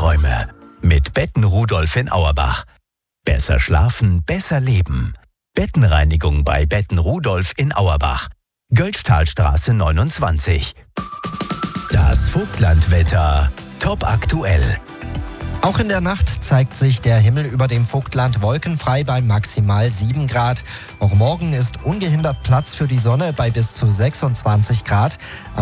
Träume. Mit Betten Rudolf in Auerbach. Besser schlafen, besser leben. Bettenreinigung bei Betten Rudolf in Auerbach. Götztalstraße 29. Das Vogtlandwetter. Top aktuell. Auch in der Nacht zeigt sich der Himmel über dem Vogtland wolkenfrei bei maximal 7 Grad. Auch morgen ist ungehindert Platz für die Sonne bei bis zu 26 Grad.